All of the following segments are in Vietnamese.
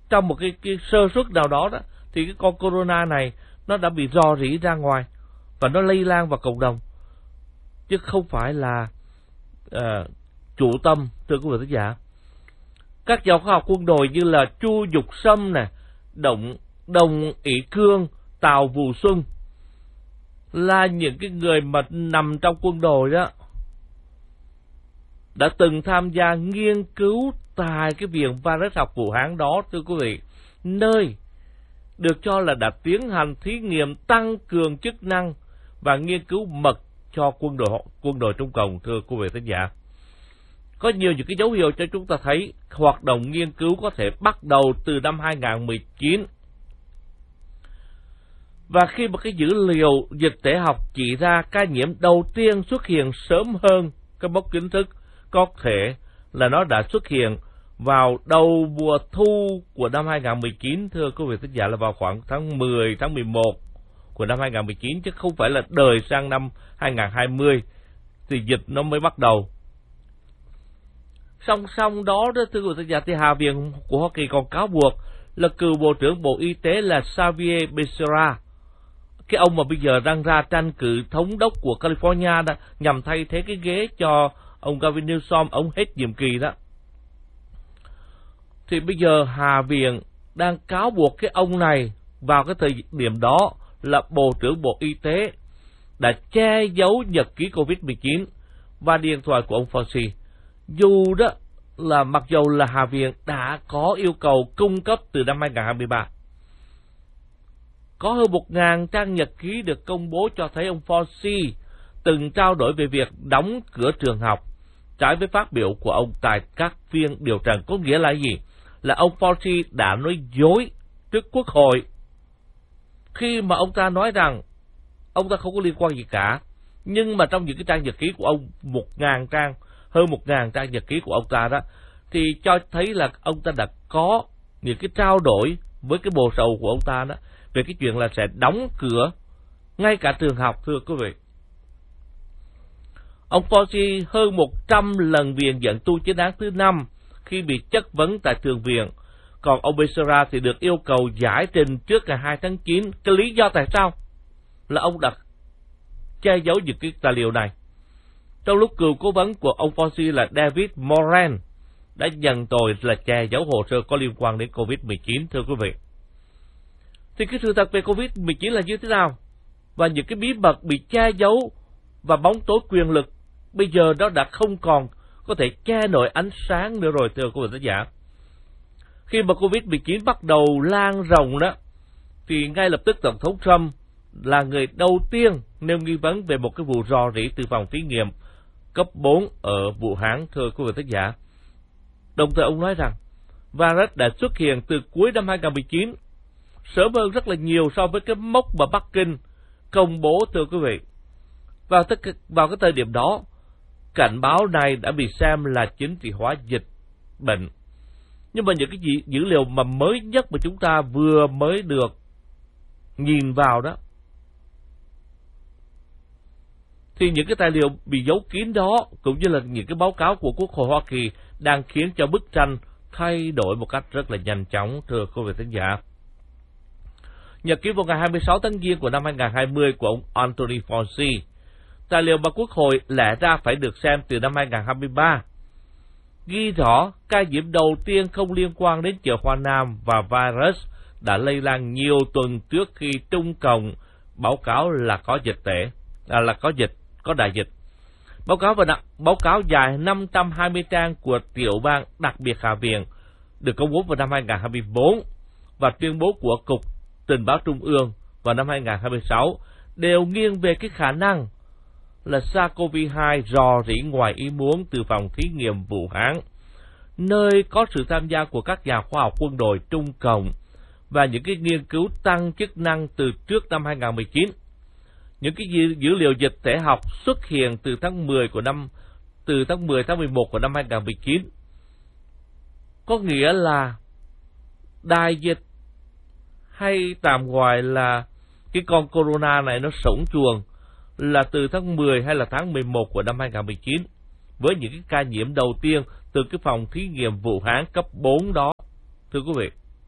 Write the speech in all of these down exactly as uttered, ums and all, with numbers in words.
trong một cái, cái sơ suất nào đó đó thì cái con corona này nó đã bị rò rỉ ra ngoài và nó lây lan vào cộng đồng, chứ không phải là uh, chủ tâm, thưa quý vị thính giả. Các nhà khoa học quân đội như là Chu Dục Sâm nè, Động Đồng Ỷ Cương, Tào Vũ Xuân là những cái người mà nằm trong quân đội đó, đã từng tham gia nghiên cứu tại cái viện virus học Vũ Hán đó, thưa quý vị, nơi được cho là đã tiến hành thí nghiệm tăng cường chức năng và nghiên cứu mật cho quân đội quân đội Trung Cộng, thưa quý vị thính giả. Có nhiều những cái dấu hiệu cho chúng ta thấy hoạt động nghiên cứu có thể bắt đầu từ năm hai không một chín. Và khi mà cái dữ liệu dịch tễ học chỉ ra ca nhiễm đầu tiên xuất hiện sớm hơn cái mốc chính thức, có thể là nó đã xuất hiện vào đầu mùa thu của năm hai không một chín, thưa quý vị thính giả, là vào khoảng tháng mười, tháng mười một của năm hai không một chín, chứ không phải là đời sang năm hai không hai không thì dịch nó mới bắt đầu. Song song đó, đó thưa quý vị thính giả, thì Hạ viện của Hoa Kỳ còn cáo buộc là cựu Bộ trưởng Bộ Y tế là Xavier Becerra, cái ông mà bây giờ đang ra tranh cử thống đốc của California đó, nhằm thay thế cái ghế cho ông Gavin Newsom, ông hết nhiệm kỳ đó. Thì bây giờ Hạ viện đang cáo buộc cái ông này vào cái thời điểm đó là Bộ trưởng Bộ Y tế đã che giấu nhật ký covid mười chín và điện thoại của ông Fauci. Dù đó là mặc dù là Hạ viện đã có yêu cầu cung cấp từ năm hai không hai ba. Có hơn một ngàn trang nhật ký được công bố cho thấy ông Fauci từng trao đổi về việc đóng cửa trường học, trái với phát biểu của ông tại các phiên điều trần. Có nghĩa là gì? Là ông Fauci đã nói dối trước Quốc hội khi mà ông ta nói rằng ông ta không có liên quan gì cả. Nhưng mà trong những cái trang nhật ký của ông, một ngàn trang, hơn một ngàn trang nhật ký của ông ta đó, thì cho thấy là ông ta đã có những cái trao đổi với cái bộ sầu của ông ta đó về cái chuyện là sẽ đóng cửa ngay cả trường học, thưa quý vị. Ông Fauci hơn một trăm lần viện dẫn tu chính án thứ năm khi bị chất vấn tại Thượng viện. Còn ông Becerra thì được yêu cầu giải trình trước ngày hai tháng chín. Cái lý do tại sao là ông đã che giấu những cái tài liệu này. Trong lúc cựu cố vấn của ông Fauci là David Moran đã nhận tội là che giấu hồ sơ có liên quan đến covid mười chín, thưa quý vị. Thì cái sự thật về covid mười chín là như thế nào? Và những cái bí mật bị che giấu và bóng tối quyền lực bây giờ nó đã không còn có thể che nổi ánh sáng nữa rồi, thưa quý vị khán giả. Khi mà covid mười chín bắt đầu lan rộng đó, thì ngay lập tức Tổng thống Trump là người đầu tiên nêu nghi vấn về một cái vụ rò rỉ từ phòng thí nghiệm cấp bốn ở Vũ Hán, thưa quý vị khán giả. Đồng thời ông nói rằng virus đã xuất hiện từ cuối năm hai không một chín, sớm hơn rất là nhiều so với cái mốc mà Bắc Kinh công bố, thưa quý vị. Vào, tất, vào cái thời điểm đó, cảnh báo này đã bị xem là chính trị hóa dịch bệnh. Nhưng mà những cái dữ, dữ liệu mà mới nhất mà chúng ta vừa mới được nhìn vào đó, thì những cái tài liệu bị giấu kín đó, cũng như là những cái báo cáo của Quốc hội Hoa Kỳ đang khiến cho bức tranh thay đổi một cách rất là nhanh chóng, thưa quý vị khán giả. Nhật ký vào ngày hai mươi sáu tháng Giêng của năm hai không hai không của ông Anthony Fauci, tài liệu mà Quốc hội lẽ ra phải được xem từ năm hai không hai ba, ghi rõ ca nhiễm đầu tiên không liên quan đến chợ Hoa Nam và virus đã lây lan nhiều tuần trước khi Trung Cộng báo cáo là có dịch tễ, à, là có dịch, có đại dịch. Báo cáo và đặc, báo cáo dài năm trăm hai mươi trang của tiểu bang đặc biệt Hạ viện được công bố vào năm hai không hai tư và tuyên bố của Cục Tình báo Trung ương vào năm hai không hai sáu đều nghiêng về cái khả năng là SARS-xê o vê hai rò rỉ ngoài ý muốn từ phòng thí nghiệm Vũ Hán, nơi có sự tham gia của các nhà khoa học quân đội Trung Cộng và những cái nghiên cứu tăng chức năng từ trước năm hai không một chín. Những cái dữ, dữ liệu dịch tễ học xuất hiện từ tháng mười của năm từ tháng mười tháng mười một của năm hai không một chín. Có nghĩa là đại dịch, hay tạm gọi là cái con corona này nó sống chuồng, là từ tháng mười hay là tháng mười một của năm hai không một chín, với những cái ca nhiễm đầu tiên từ cái phòng thí nghiệm Vũ Hán cấp bốn đó, thưa quý vị.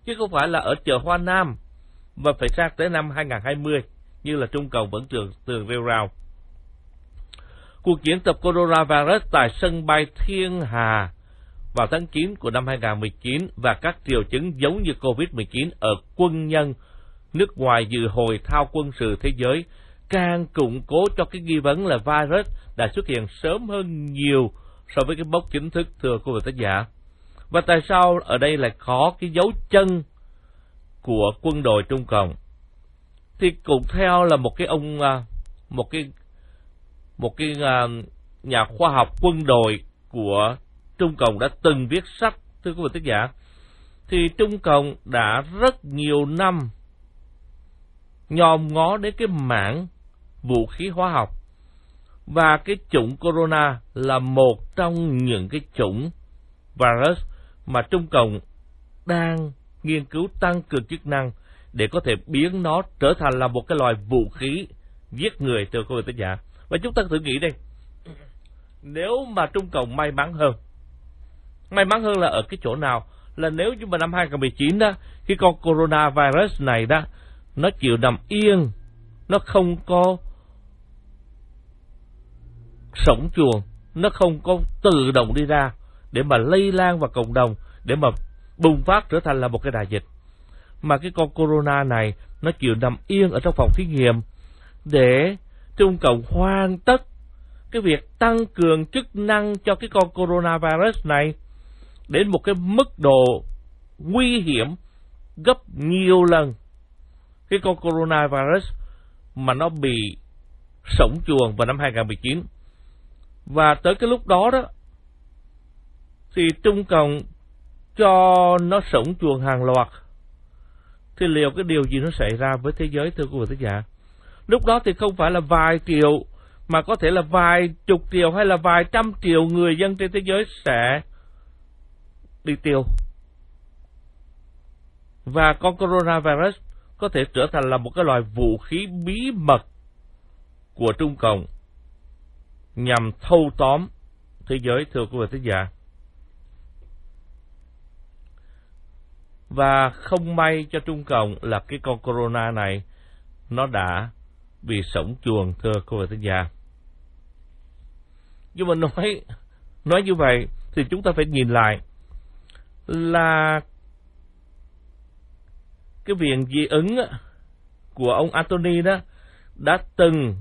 chứ không phải là ở chợ Hoa Nam và phải sang tới năm hai không hai không như là Trung Cộng vẫn thường thường rêu rao. Cuộc diễn tập coronavirus tại sân bay Thiên Hà vào tháng chín của năm hai không một chín và các triệu chứng giống như Covid mười chín ở quân nhân nước ngoài dự hội thao quân sự thế giới càng củng cố cho cái nghi vấn là virus đã xuất hiện sớm hơn nhiều so với cái mốc chính thức, thưa quý vị thính giả. Và tại sao ở đây lại có cái dấu chân của quân đội Trung Cộng? Thì cũng theo là một cái ông một cái một cái nhà khoa học quân đội của Trung Cộng đã từng viết sách, thưa quý vị thính giả, thì Trung Cộng đã rất nhiều năm nhòm ngó đến cái mảng vũ khí hóa học, và cái chủng corona là một trong những cái chủng virus mà Trung Cộng đang nghiên cứu tăng cường chức năng để có thể biến nó trở thành là một cái loại vũ khí giết người, thưa quý vị thính giả. Và chúng ta thử nghĩ đây, nếu mà Trung Cộng may mắn hơn, may mắn hơn là ở cái chỗ nào? Là nếu như mà năm hai không một chín đó, cái con coronavirus này đó, nó chịu nằm yên, nó không có sống chuồng, nó không có tự động đi ra để mà lây lan vào cộng đồng, để mà bùng phát trở thành là một cái đại dịch. Mà cái con corona này nó chịu nằm yên ở trong phòng thí nghiệm để Trung Cộng hoàn tất cái việc tăng cường chức năng cho cái con coronavirus này đến một cái mức độ nguy hiểm gấp nhiều lần cái con coronavirus mà nó bị sống chuồng vào năm hai không một chín. Và tới cái lúc đó đó thì Trung Cộng cho nó sống chuồng hàng loạt, thì liệu cái điều gì nó xảy ra với thế giới, thưa quý vị thính giả? Lúc đó thì không phải là vài triệu, mà có thể là vài chục triệu hay là vài trăm triệu người dân trên thế giới sẽ đi tiêu. Và con coronavirus có thể trở thành là một cái loại vũ khí bí mật của Trung Cộng nhằm thâu tóm thế giới, thưa quý vị thính giả. Và không may cho Trung Cộng là cái con corona này nó đã bị sống chuồng, thưa quý vị thính giả. Nhưng mà nói nói như vậy thì chúng ta phải nhìn lại là cái viện dị ứng của ông Anthony đó đã từng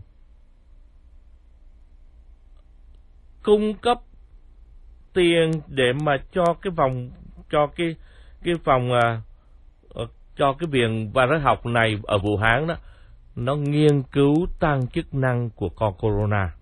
cung cấp tiền để mà cho cái vòng cho cái cái phòng uh, cho cái viện virus học này ở Vũ Hán đó, nó nghiên cứu tăng chức năng của con corona.